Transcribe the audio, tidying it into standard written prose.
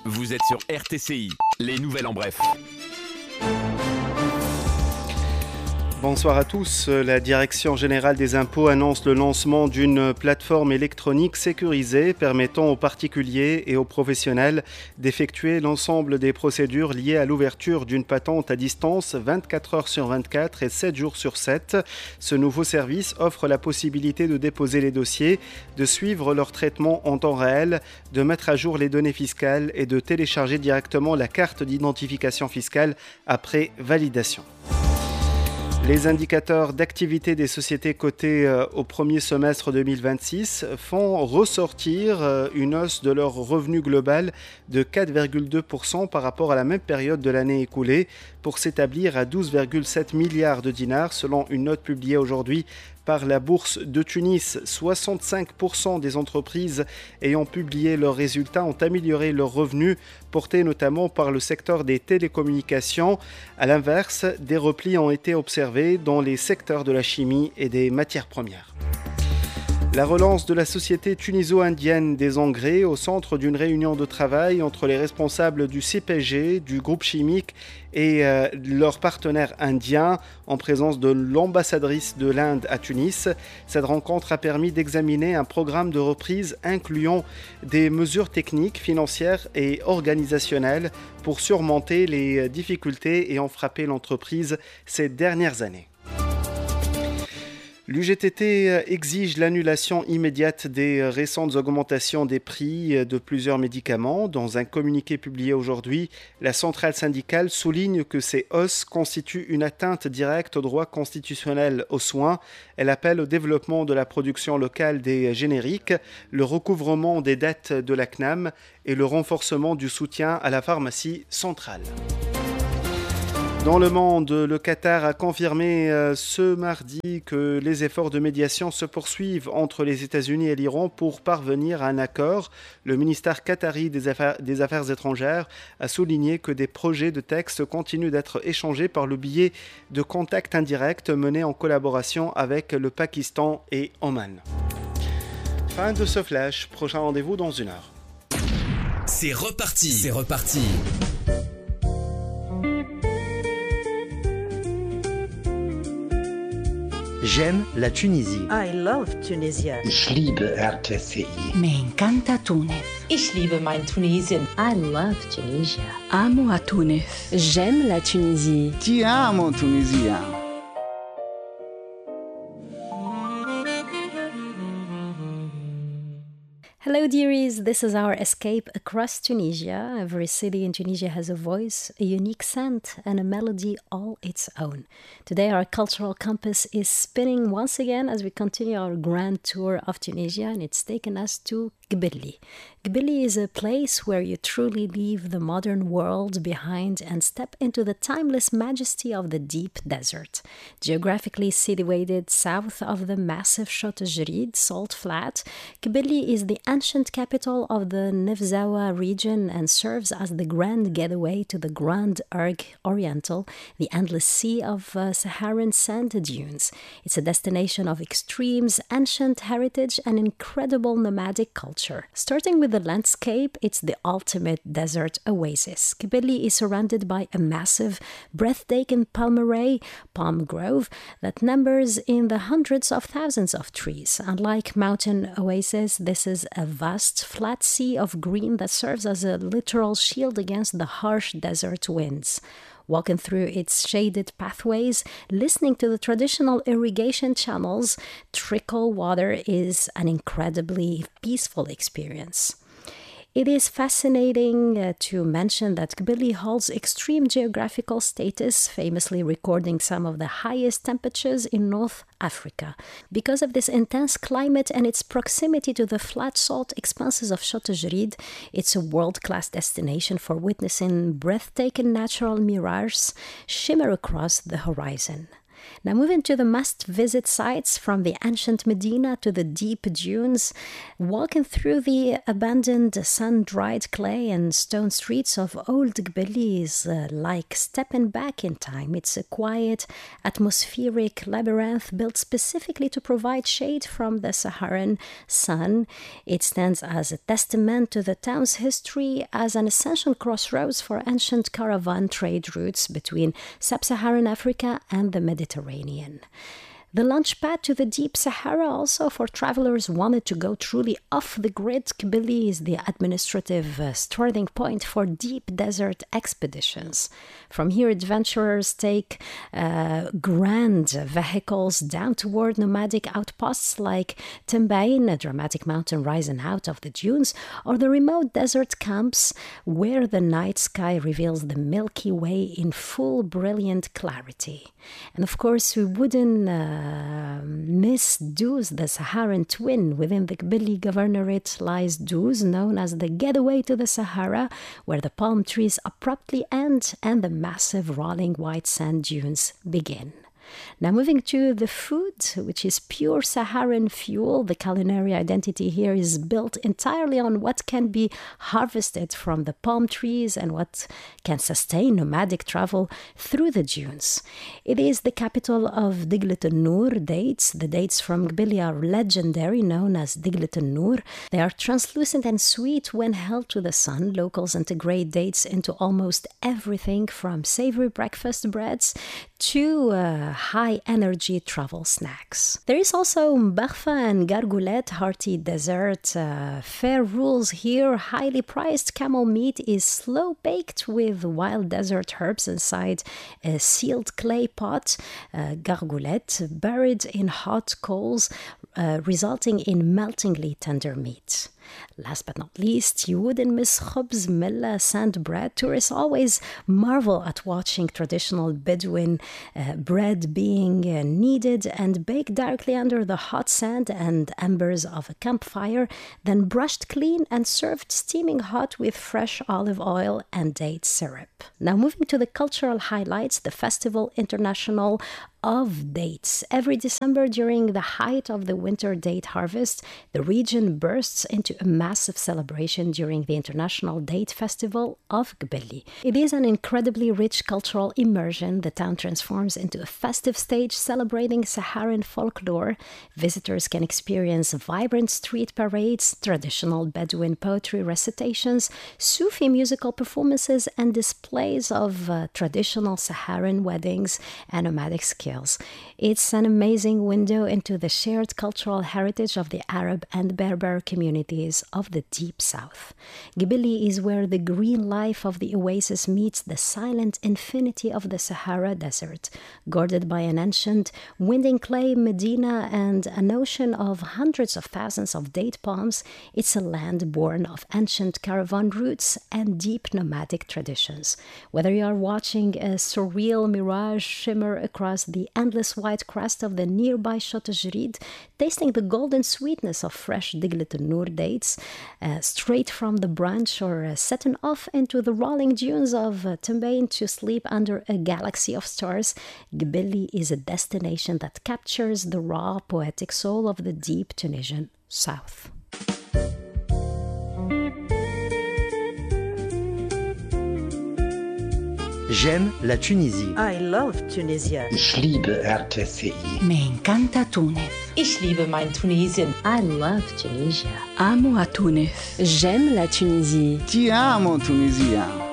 Vous êtes sur RTCI, les nouvelles en bref. Bonsoir à tous. La Direction générale des impôts annonce le lancement d'une plateforme électronique sécurisée permettant aux particuliers et aux professionnels d'effectuer l'ensemble des procédures liées à l'ouverture d'une patente à distance 24 heures sur 24 et 7 jours sur 7. Ce nouveau service offre la possibilité de déposer les dossiers, de suivre leur traitement en temps réel, de mettre à jour les données fiscales et de télécharger directement la carte d'identification fiscale après validation. Les indicateurs d'activité des sociétés cotées au premier semestre 2026 font ressortir une hausse de leur revenu global de 4,2% par rapport à la même période de l'année écoulée pour s'établir à 12,7 milliards de dinars selon une note publiée aujourd'hui par la bourse de Tunis. 65% des entreprises ayant publié leurs résultats ont amélioré leurs revenus, portés notamment par le secteur des télécommunications. À l'inverse, des replis ont été observés dans les secteurs de la chimie et des matières premières. La relance de la société tuniso-indienne des engrais au centre d'une réunion de travail entre les responsables du CPG, du groupe chimique et leurs partenaires indiens en présence de l'ambassadrice de l'Inde à Tunis. Cette rencontre a permis d'examiner un programme de reprise incluant des mesures techniques, financières et organisationnelles pour surmonter les difficultés ayant frappé l'entreprise ces dernières années. L'UGTT exige l'annulation immédiate des récentes augmentations des prix de plusieurs médicaments. Dans un communiqué publié aujourd'hui, la centrale syndicale souligne que ces hausses constituent une atteinte directe au droit constitutionnel aux soins. Elle appelle au développement de la production locale des génériques, le recouvrement des dettes de la CNAM et le renforcement du soutien à la pharmacie centrale. Dans le monde, le Qatar a confirmé ce mardi que les efforts de médiation se poursuivent entre les États-Unis et l'Iran pour parvenir à un accord. Le ministère qatari des Affaires étrangères a souligné que des projets de texte continuent d'être échangés par le biais de contacts indirects menés en collaboration avec le Pakistan et Oman. Fin de ce flash, prochain rendez-vous dans 1 heure. C'est reparti. J'aime la Tunisie. I love Tunisia. Ich liebe RTCI. Me encanta Túnez. Ich liebe mein Tunesien. I love Tunisia. Amo a Túnez. J'aime la Tunisie. Ti amo Tunisia. Hello dearies, this is our escape across Tunisia. Every city in Tunisia has a voice, a unique scent, and a melody all its own. Today our cultural compass is spinning once again as we continue our grand tour of Tunisia, and it's taken us to Gbili. Gbili is a place where you truly leave the modern world behind and step into the timeless majesty of the deep desert. Geographically situated south of the massive Chota Jerid salt flat, Gbili is the ancient capital of the Nefzawa region and serves as the grand getaway to the Grand Erg Oriental, the endless sea of Saharan sand dunes. It's a destination of extremes, ancient heritage, and incredible nomadic culture. Starting with the landscape, it's the ultimate desert oasis. Gbili is surrounded by a massive, breathtaking palm grove that numbers in the hundreds of thousands of trees. Unlike mountain oases, this is a vast, flat sea of green that serves as a literal shield against the harsh desert winds. Walking through its shaded pathways, listening to the traditional irrigation channels trickle water is an incredibly peaceful experience. It is fascinating to mention that Gbili holds extreme geographical status, famously recording some of the highest temperatures in North Africa. Because of this intense climate and its proximity to the flat salt expanses of Chota Jerid, it's a world-class destination for witnessing breathtaking natural mirages shimmer across the horizon. Now moving to the must-visit sites, from the ancient Medina to the deep dunes, walking through the abandoned sun-dried clay and stone streets of Old Gbeli is like stepping back in time. It's a quiet, atmospheric labyrinth built specifically to provide shade from the Saharan sun. It stands as a testament to the town's history as an essential crossroads for ancient caravan trade routes between sub-Saharan Africa and the Mediterranean. The launchpad to the deep Sahara, also for travelers wanted to go truly off the grid. Gbeli is the administrative starting point for deep desert expeditions. From here, adventurers take grand vehicles down toward nomadic outposts like Tembain, a dramatic mountain rising out of the dunes, or the remote desert camps where the night sky reveals the Milky Way in full brilliant clarity. And of course, we wouldn't miss Douz, the Saharan twin. Within the Gbeli Governorate lies Douz, known as the getaway to the Sahara, where the palm trees abruptly end and the massive rolling white sand dunes begin. Now moving to the food, which is pure Saharan fuel. The culinary identity here is built entirely on what can be harvested from the palm trees and what can sustain nomadic travel through the dunes. It is the capital of Diglet al-Nur dates. The dates from Gbeli are legendary, known as Diglet al-Nur. They are translucent and sweet when held to the sun. Locals integrate dates into almost everything from savory breakfast breads to high-energy travel snacks. There is also Mbaghfa and Gargoulet, hearty dessert. Fair rules here. Highly priced camel meat is slow-baked with wild desert herbs inside a sealed clay pot. Gargoulet buried in hot coals, resulting in meltingly tender meat. Last but not least, you wouldn't miss khubz, millah, sand bread. Tourists always marvel at watching traditional Bedouin bread being kneaded and baked directly under the hot sand and embers of a campfire, then brushed clean and served steaming hot with fresh olive oil and date syrup. Now moving to the cultural highlights, the Festival International of Dates. Every December, during the height of the winter date harvest, the region bursts into a massive celebration during the International Date Festival of Gbeli. It is an incredibly rich cultural immersion. The town transforms into a festive stage celebrating Saharan folklore. Visitors can experience vibrant street parades, traditional Bedouin poetry recitations, Sufi musical performances, and displays of traditional Saharan weddings and nomadic skills. It's an amazing window into the shared cultural heritage of the Arab and Berber communities of the Deep South. Gbeli is where the green life of the oasis meets the silent infinity of the Sahara Desert. Guarded by an ancient winding clay Medina and an ocean of hundreds of thousands of date palms, it's a land born of ancient caravan routes and deep nomadic traditions. Whether you are watching a surreal mirage shimmer across the endless white crest of the nearby Chateau Jerid, tasting the golden sweetness of fresh Diglet al-Nur dates straight from the branch, or setting off into the rolling dunes of Tembain to sleep under a galaxy of stars, Gbeli is a destination that captures the raw, poetic soul of the deep Tunisian South. J'aime la Tunisie. I love Tunisia. Ich liebe RTCI. Me encanta Túnez. Ich liebe mein Tunesien. I love Tunisia. Amo a Túnez. J'aime la Tunisie. Ti amo Tunisia.